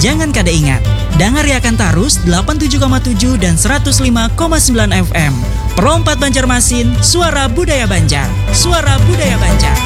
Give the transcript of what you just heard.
Jangan kada ingat, dangariakan tarus 87,7 dan 105,9 FM. Pro 4 Banjarmasin, suara budaya Banjar. Suara budaya Banjar.